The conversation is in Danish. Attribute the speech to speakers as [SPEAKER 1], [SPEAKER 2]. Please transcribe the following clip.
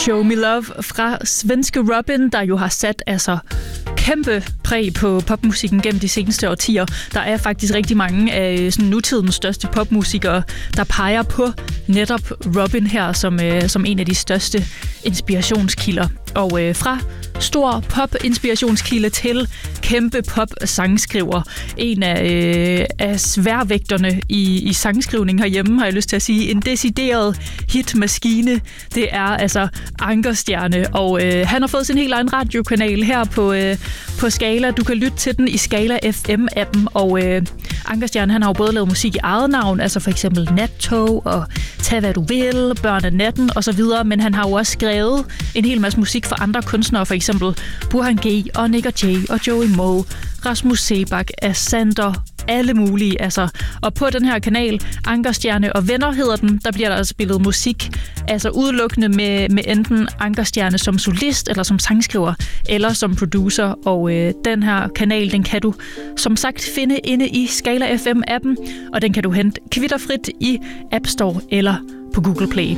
[SPEAKER 1] Show Me Love fra svenske Robin, der jo har sat kæmpe præg på popmusikken gennem de seneste årtier. Der er faktisk rigtig mange af nutidens største popmusikere, der peger på netop Robin her som en af de største inspirationskilder. Og fra stor pop-inspirationskilde til kæmpe pop-sangskriver. En af sværvægterne i sangskrivning herhjemme, har jeg lyst til at sige. En decideret hitmaskine. Det er Ankerstjerne, og han har fået sin helt egen radiokanal her på Skala. Du kan lytte til den i Skala FM-appen, og Ankerstjerne, han har jo både lavet musik i eget navn, altså for eksempel Nattog og Tag hvad du vil, Børn af natten osv., men han har jo også skrevet en hel masse musik for andre kunstnere, for eksempel Burhan G og Nick og Jay og Joey Moe, Rasmus Sebak, Asander, alle mulige, Og på den her kanal, Ankerstjerne og Venner hedder den, der bliver der spillet musik, udelukkende med enten Ankerstjerne som solist, eller som sangskriver, eller som producer. Og den her kanal, den kan du som sagt finde inde i Skala FM-appen, og den kan du hente kvitterfrit i App Store eller på Google Play.